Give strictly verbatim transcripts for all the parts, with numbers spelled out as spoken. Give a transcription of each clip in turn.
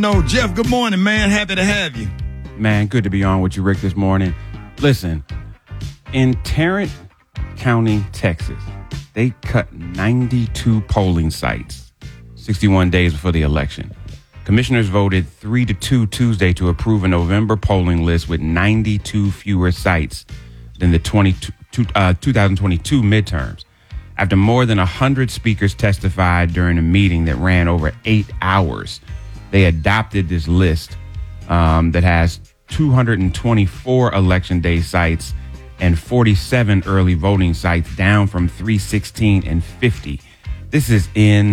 No, Jeff, good morning, man. Happy to have you. Man, good to be on with you, Rick, this morning. Listen, in Tarrant County, Texas, they cut ninety-two polling sites sixty-one days before the election. Commissioners voted three to two Tuesday to approve a November polling list with ninety-two fewer sites than the twenty, uh, twenty twenty-two midterms. After more than one hundred speakers testified during a meeting that ran over eight hours, they adopted this list um, that has two hundred twenty-four election day sites and forty-seven early voting sites, down from three sixteen and fifty. This is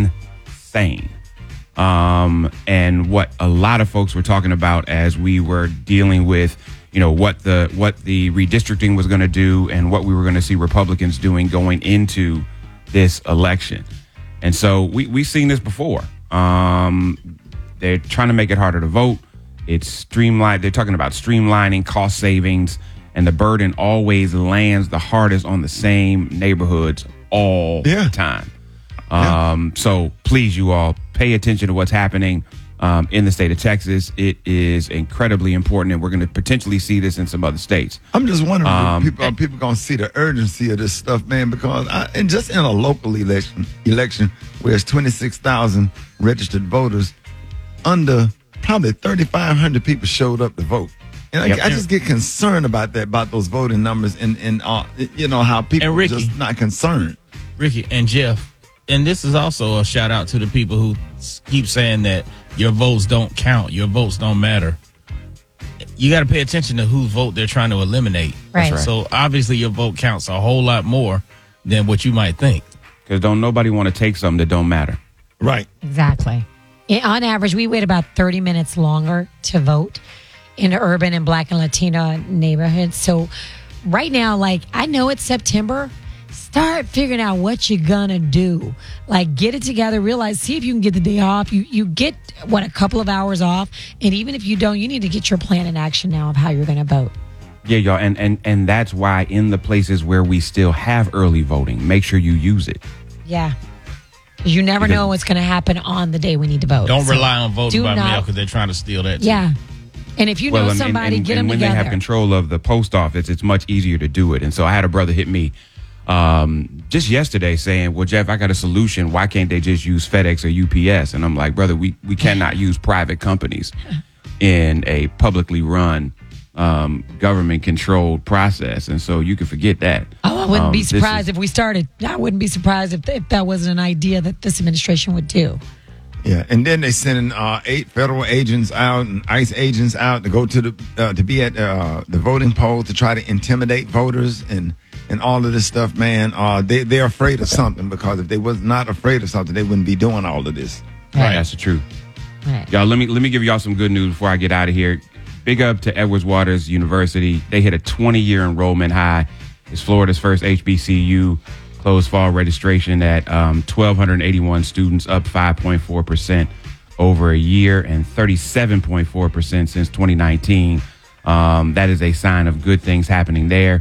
insane. Um, and what a lot of folks were talking about as we were dealing with, you know, what the what the redistricting was going to do and what we were going to see Republicans doing going into this election. And so we, we've seen this before. Um, they're trying to make it harder to vote. It's streamlined. They're talking about streamlining, cost savings, and the burden always lands the hardest on the same neighborhoods all Yeah. the time. Yeah. Um, so please, you all, pay attention to what's happening um, in the state of Texas. It is incredibly important, and we're going to potentially see this in some other states. I'm just wondering Um, if people are people going to see the urgency of this stuff, man, because I, and just in a local election, election where it's twenty-six thousand registered voters, under probably thirty-five hundred people showed up to vote. And I, Yep. I just get concerned about that, about those voting numbers and, and uh, you know, how people And are Ricky. just not concerned. Ricky and Jeff, and this is also a shout out to the people who s- keep saying that your votes don't count, your votes don't matter. You got to pay attention to whose vote they're trying to eliminate. Right. right. So obviously your vote counts a whole lot more than what you might think. Because don't nobody want to take something that don't matter. Right. Exactly. I- On average, we wait about thirty minutes longer to vote in urban and Black and Latino neighborhoods. So right now, like, I know it's September. Start figuring out what you're going to do. Like, get it together. Realize, see if you can get the day off. You you get, what, a couple of hours off. And even if you don't, you need to get your plan in action now of how you're going to vote. Yeah, y'all, and, and, and that's why in the places where we still have early voting, make sure you use it. Yeah. 'Cause you never Because- know what's going to happen on the day we need to vote. Don't So rely on voting do by not- mail because they're trying to steal that. Too. Yeah. And if you know and- and- somebody, and, get and them when together. they have control of the post office, it's much easier to do it. And so I had a brother hit me um, just yesterday saying, well, Jeff, I got a solution. Why can't they just use FedEx or U P S? And I'm like, brother, we, we cannot use private companies in a publicly run um, government controlled process. And so you can forget that. Oh, I wouldn't Um, be this surprised is- if we started. I wouldn't be surprised if, if that wasn't an idea that this administration would do. Yeah, and then they sending uh, eight federal agents out and ICE agents out to go to the uh, to be at uh, the voting poll to try to intimidate voters and and all of this stuff, man. Uh, they they're afraid of something, because if they was not afraid of something, they wouldn't be doing all of this. Right. That's the truth. Right. Y'all, let me let me give y'all some good news before I get out of here. Big up to Edwards Waters University. They hit a twenty-year enrollment high. It's Florida's first H B C U. Closed fall registration at um, one thousand two hundred eighty-one students, up five point four percent over a year and thirty-seven point four percent since twenty nineteen. Um, that is a sign of good things happening there.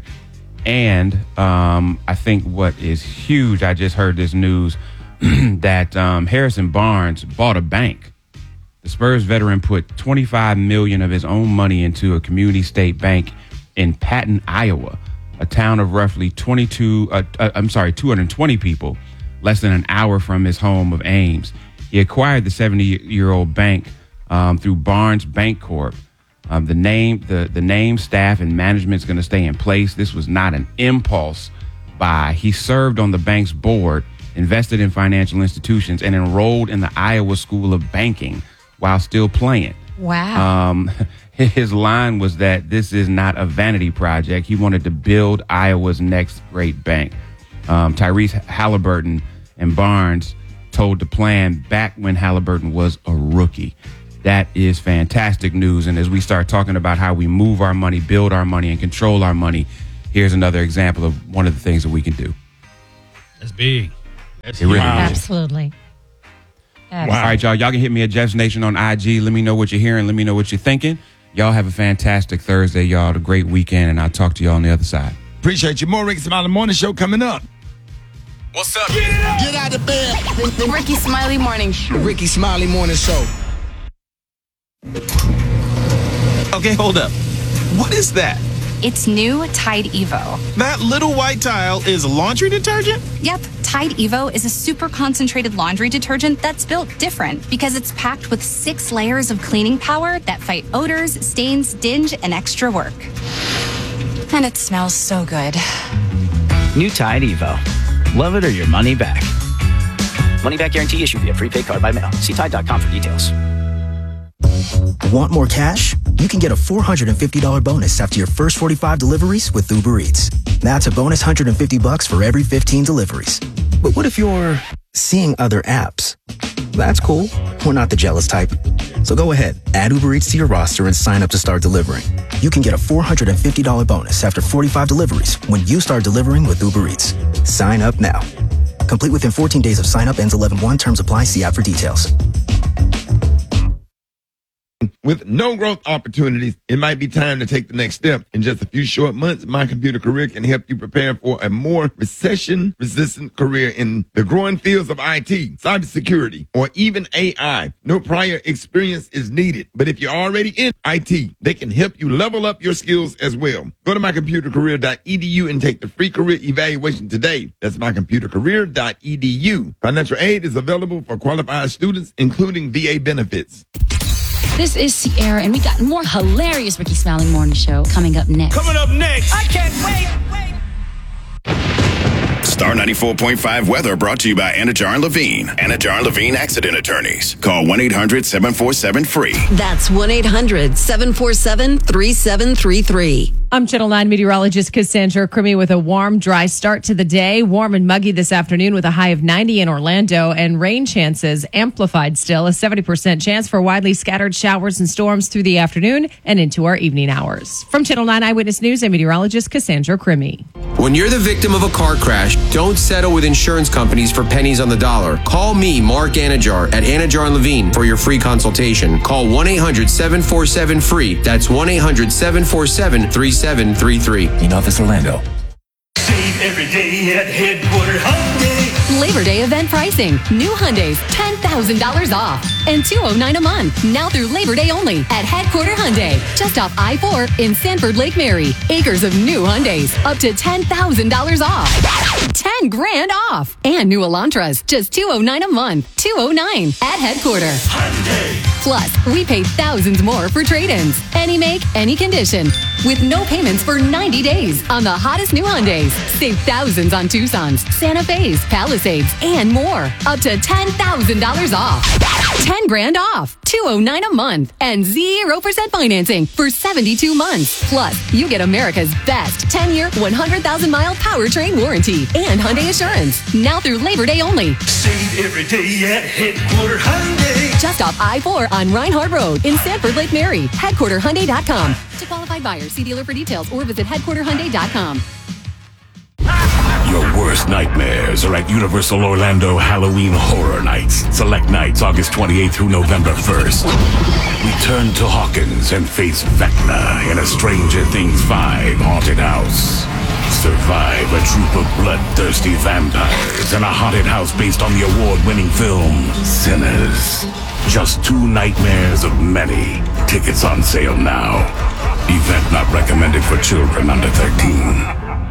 And um, I think what is huge, I just heard this news that um, Harrison Barnes bought a bank. The Spurs veteran put twenty-five million dollars of his own money into a community state bank in Patton, Iowa, a town of roughly twenty-two, uh, uh, I'm sorry, two hundred twenty people, less than an hour from his home of Ames. He acquired the seventy-year-old bank um, through Barnes Bank Corp. Um, the name, the, the name, staff, and management is going to stay in place. This was not an impulse buy. He served on the bank's board, invested in financial institutions, and enrolled in the Iowa School of Banking while still playing. Wow. Um, his line was that this is not a vanity project. He wanted to build Iowa's next great bank. Um, Tyrese Halliburton and Barnes told the plan back when Halliburton was a rookie. That is fantastic news. And as we start talking about how we move our money, build our money, and control our money, here's another example of one of the things that we can do. That's big. That's It really huge. is. Absolutely. All right, y'all. Y'all can hit me at Jeff's Nation on I G. Let me know what you're hearing. Let me know what you're thinking. Y'all have a fantastic Thursday, y'all. A great weekend, and I'll talk to y'all on the other side. Appreciate you. More Ricky Smiley Morning Show coming up. What's up? Get, Get out of bed. The, the Ricky Smiley Morning Show. Ricky Smiley Morning Show. Okay, hold up. What is that? It's new Tide Evo. That little white tile is laundry detergent? Yep, Tide Evo is a super concentrated laundry detergent that's built different because it's packed with six layers of cleaning power that fight odors, stains, dinge, and extra work. And it smells so good. New Tide Evo. Love it or your money back. Money back guarantee issued via prepaid card by mail. See Tide dot com for details. Want more cash? You can get a four hundred fifty dollars bonus after your first forty-five deliveries with Uber Eats. That's a bonus one hundred fifty bucks for every fifteen deliveries. But what if you're seeing other apps? That's cool. We're not the jealous type. So go ahead, add Uber Eats to your roster and sign up to start delivering. You can get a four hundred fifty dollars bonus after forty-five deliveries when you start delivering with Uber Eats. Sign up now. Complete within fourteen days of sign up, ends eleven one. Terms apply. See app for details. With no growth opportunities, it might be time to take the next step. In just a few short months, My Computer Career can help you prepare for a more recession-resistant career in the growing fields of I T, cybersecurity, or even A I. No prior experience is needed, but if you're already in I T, they can help you level up your skills as well. Go to my computer career dot e d u and take the free career evaluation today. That's my computer career dot e d u. Financial aid is available for qualified students, including V A benefits. This is Sierra, and we got more hilarious Ricky Smiling Morning Show coming up next. Coming up next. I can't wait. Star ninety-four point five weather brought to you by Anajar and Levine. Anajar and Levine Accident Attorneys. Call one eight hundred seven four seven free. That's one eight hundred seven four seven three seven three three. I'm Channel nine meteorologist Cassandra Crimi with a warm, dry start to the day. Warm and muggy this afternoon with a high of ninety in Orlando, and rain chances amplified still. A seventy percent chance for widely scattered showers and storms through the afternoon and into our evening hours. From Channel nine Eyewitness News, I'm meteorologist Cassandra Crimi. When you're the victim of a car crash, don't settle with insurance companies for pennies on the dollar. Call me, Mark Anajar, at Anajar and Levine for your free consultation. Call one eight hundred seven four seven free. That's one eight hundred seven four seven three seven three three. In office Orlando. Save every day at Headquarter Hyundai. Labor Day event pricing. New Hyundais, ten thousand dollars off. And two hundred nine dollars a month. Now through Labor Day only at Headquarter Hyundai. Just off I four in Sanford Lake Mary. Acres of new Hyundais. Up to ten thousand dollars off. ten grand off. And new Elantras. Just two hundred nine dollars a month. two hundred nine dollars at Headquarter. Hyundai. Plus, we pay thousands more for trade-ins. Any make, any condition. With no payments for ninety days on the hottest new Hyundais. Save thousands on Tucsons, Santa Fe's, Palisades, and more. Up to ten thousand dollars off. ten grand off. two hundred nine dollars a month. And zero percent financing for seventy-two months. Plus, you get America's best ten-year, one hundred thousand mile powertrain warranty and Hyundai Assurance. Now through Labor Day only. Save every day at Headquarter Hyundai. Just off I four on Reinhardt Road in Sanford Lake Mary. Headquarter Hyundai dot com. To qualified buyers, see dealer for details or visit Headquarter Hyundai dot com. Your worst nightmares are at Universal Orlando Halloween Horror Nights. Select nights August twenty-eighth through November first. Return to Hawkins and face Vecna in a Stranger Things five haunted house. Survive a troop of bloodthirsty vampires in a haunted house based on the award-winning film Sinners. Just two nightmares of many. Tickets on sale now. Event not recommended for children under thirteen.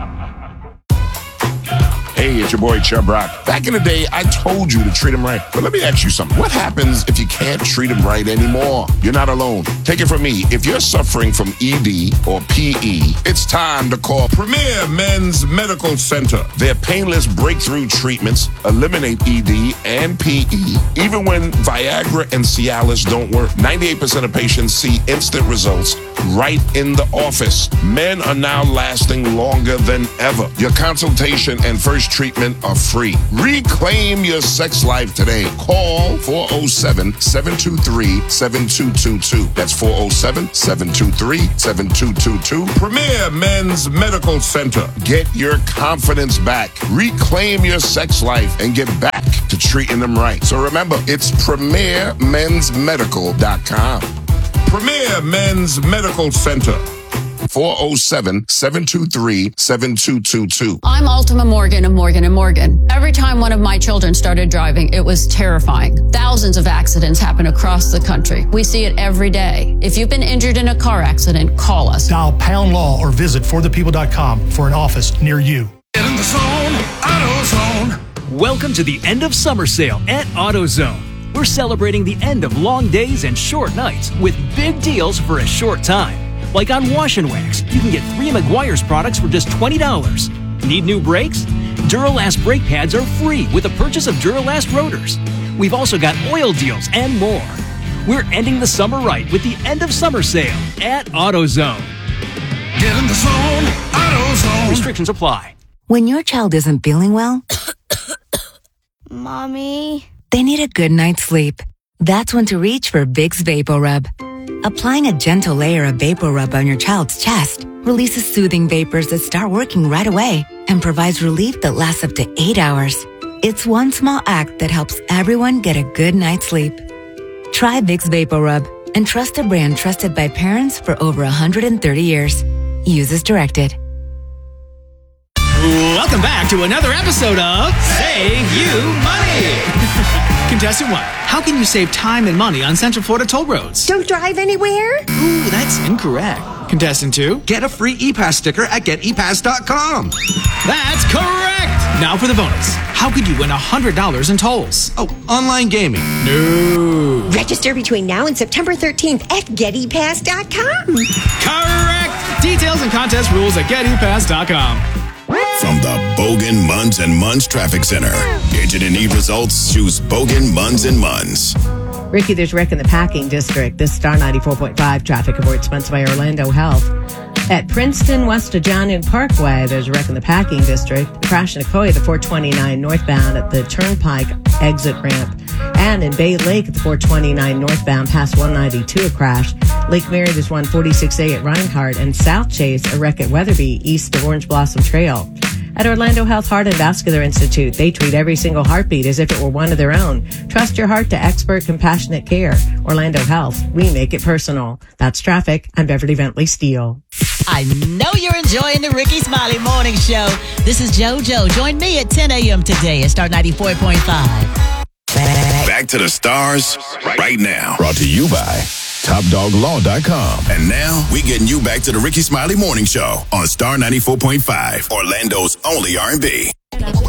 Hey, it's your boy Chubb Rock. Back in the day, I told you to treat him right. But let me ask you something. What happens if you can't treat him right anymore? You're not alone. Take it from me. If you're suffering from E D or P E, it's time to call Premier Men's Medical Center. Their painless breakthrough treatments eliminate E D and P E. Even when Viagra and Cialis don't work, ninety-eight percent of patients see instant results right in the office. Men are now lasting longer than ever. Your consultation and first treatment are free. Reclaim your sex life today. Call four oh seven, seven two three, seven two two two. That's four oh seven, seven two three, seven two two two. Premier Men's Medical Center. Get your confidence back. Reclaim your sex life and get back to treating them right. So remember, it's premier mens medical dot com. Premier Men's Medical Center. four oh seven, seven two three, seven two two two. I'm Ultima Morgan of Morgan and Morgan. Every time one of my children started driving, it was terrifying. Thousands of accidents happen across the country. We see it every day. If you've been injured in a car accident, call us. Dial Pound Law or visit for the people dot com for an office near you. Get in the zone, AutoZone. Welcome to the end of summer sale at AutoZone. We're celebrating the end of long days and short nights with big deals for a short time. Like on Wash and Wax, you can get three Meguiar's products for just twenty dollars. Need new brakes? Duralast brake pads are free with the purchase of Duralast rotors. We've also got oil deals and more. We're ending the summer right with the end of summer sale at AutoZone. Get in the zone, AutoZone. Restrictions apply. When your child isn't feeling well, Mommy, they need a good night's sleep. That's when to reach for Vicks VapoRub. Applying a gentle layer of VapoRub on your child's chest releases soothing vapors that start working right away and provides relief that lasts up to eight hours. It's one small act that helps everyone get a good night's sleep. Try Vicks VapoRub and trust a brand trusted by parents for over one hundred thirty years. Use as directed. Welcome back to another episode of Save You Money. Contestant one, how can you save time and money on Central Florida toll roads? don't drive anywhere? Ooh, that's incorrect. Contestant two, get a free e-pass sticker at get e pass dot com. That's correct. Now for the bonus. How could you win one hundred dollars in tolls? Oh, online gaming. No. Register between now and September thirteenth at get e pass dot com. Correct. Details and contest rules at get e pass dot com. From the Bogan Munns and Munns Traffic Center. Agent and need results, choose Bogan Munns and Munns. Ricky, there's wreck in the packing district. This Star ninety-four point five traffic report sponsored by Orlando Health. At Princeton West Ajanu Parkway, there's a wreck in the packing district. A crash in Nicoya, the four twenty-nine northbound at the Turnpike exit ramp. And in Bay Lake at the four twenty-nine northbound past one ninety-two, a crash. Lake Mary, there's one forty-six A at Reinhardt. And South Chase, a wreck at Weatherby, east of Orange Blossom Trail. At Orlando Health Heart and Vascular Institute, they treat every single heartbeat as if it were one of their own. Trust your heart to expert, compassionate care. Orlando Health, we make it personal. That's traffic. I'm Beverly Bentley Steele. I know you're enjoying the Ricky Smiley Morning Show. This is JoJo. Join me at ten a.m. today at Star ninety-four point five. Back to the stars right now. Brought to you by Top Dog Law dot com. And now we getting you back to the Ricky Smiley Morning Show on Star ninety-four point five, Orlando's only R and B.